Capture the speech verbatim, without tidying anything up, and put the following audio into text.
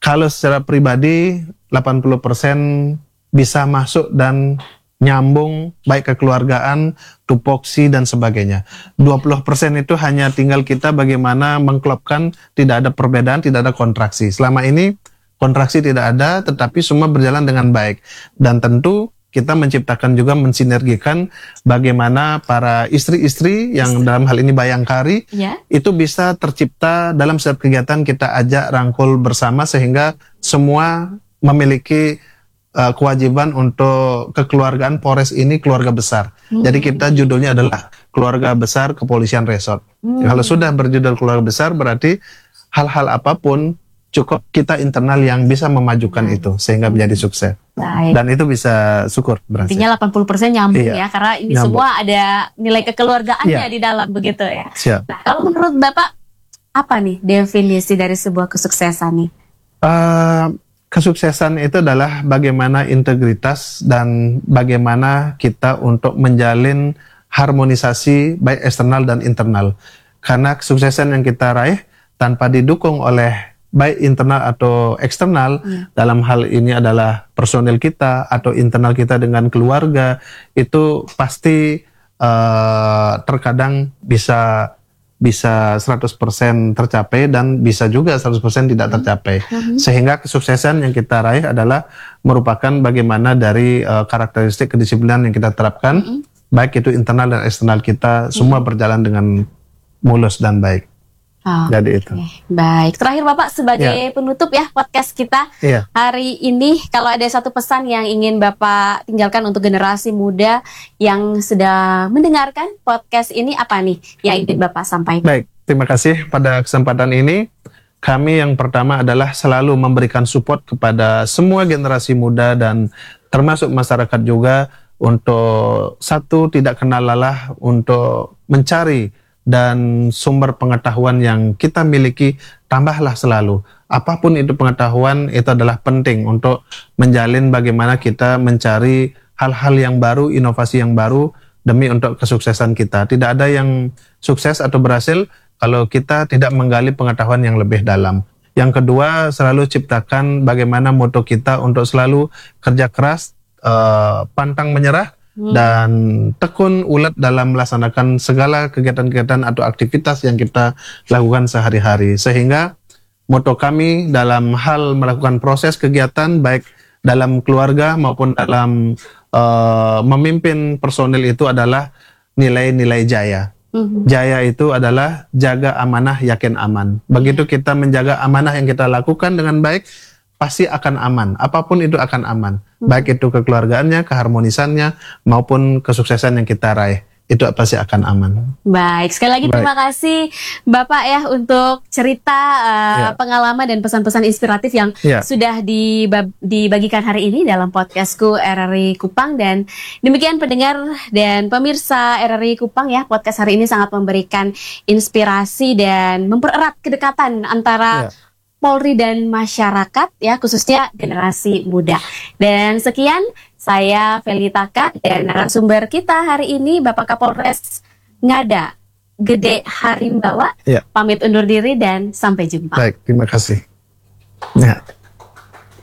kalau secara pribadi delapan puluh persen bisa masuk dan nyambung, baik kekeluargaan, tupoksi dan sebagainya. dua puluh persen itu hanya tinggal kita bagaimana mengklopkan, tidak ada perbedaan, tidak ada kontraksi. Selama ini kontraksi tidak ada, tetapi semua berjalan dengan baik. Dan tentu kita menciptakan juga, mensinergikan bagaimana para istri-istri yang dalam hal ini bayangkari, ya, itu bisa tercipta dalam setiap kegiatan kita ajak rangkul bersama sehingga semua memiliki Uh, kewajiban untuk kekeluargaan Polres ini keluarga besar. Hmm. Jadi kita judulnya adalah Keluarga Besar Kepolisian Resort. Hmm. Kalau sudah berjudul keluarga besar berarti hal-hal apapun cukup kita internal yang bisa memajukan hmm. itu sehingga menjadi sukses. Baik. Dan itu bisa syukur berhasil. Intinya delapan puluh persen nyambung iya. ya, karena ini nyambung. Semua ada nilai kekeluargaannya iya. di dalam begitu ya. Siap. Nah, kalau menurut Bapak apa nih definisi dari sebuah kesuksesan nih? Uh, Kesuksesan itu adalah bagaimana integritas dan bagaimana kita untuk menjalin harmonisasi baik eksternal dan internal. Karena kesuksesan yang kita raih tanpa didukung oleh baik internal atau eksternal, hmm. dalam hal ini adalah personil kita atau internal kita dengan keluarga, itu pasti uh, terkadang bisa bisa seratus persen tercapai dan bisa juga seratus persen tidak tercapai. Mm-hmm. Sehingga kesuksesan yang kita raih adalah merupakan bagaimana dari uh, karakteristik kedisiplinan yang kita terapkan, mm-hmm. baik itu internal dan eksternal kita, mm-hmm. semua berjalan dengan mulus dan baik. Oh, jadi itu. Okay. Baik, terakhir Bapak sebagai yeah. penutup ya podcast kita yeah. hari ini, kalau ada satu pesan yang ingin Bapak tinggalkan untuk generasi muda yang sedang mendengarkan podcast ini, apa nih yang ingin Bapak sampaikan? Baik, terima kasih pada kesempatan ini. Kami yang pertama adalah selalu memberikan support kepada semua generasi muda dan termasuk masyarakat juga untuk satu, tidak kenal lelah untuk mencari dan sumber pengetahuan yang kita miliki, tambahlah selalu. Apapun itu pengetahuan, itu adalah penting untuk menjalin bagaimana kita mencari hal-hal yang baru, inovasi yang baru, demi untuk kesuksesan kita. Tidak ada yang sukses atau berhasil kalau kita tidak menggali pengetahuan yang lebih dalam. Yang kedua, selalu ciptakan bagaimana moto kita untuk selalu kerja keras, uh, pantang menyerah, Hmm. dan tekun ulet dalam melaksanakan segala kegiatan-kegiatan atau aktivitas yang kita lakukan sehari-hari. Sehingga moto kami dalam hal melakukan proses kegiatan baik dalam keluarga maupun dalam uh, memimpin personil itu adalah nilai-nilai jaya. Hmm. Jaya itu adalah jaga amanah, yakin aman. Begitu kita menjaga amanah yang kita lakukan dengan baik, pasti akan aman. Apapun itu akan aman. Baik itu kekeluargaannya, keharmonisannya, maupun kesuksesan yang kita raih. Itu pasti akan aman. Baik, sekali lagi Baik. terima kasih Bapak ya untuk cerita uh, ya. pengalaman dan pesan-pesan inspiratif yang ya. sudah dibab- dibagikan hari ini dalam podcastku R R I Kupang. Dan demikian pendengar dan pemirsa R R I Kupang ya, podcast hari ini sangat memberikan inspirasi dan mempererat kedekatan antara ya. Polri dan masyarakat ya, khususnya generasi muda. Dan sekian, saya Felitaka dan narasumber kita hari ini Bapak Kapolres Ngada Gede Harimbawa. Ya. Pamit undur diri dan sampai jumpa. Baik, terima kasih. Ya.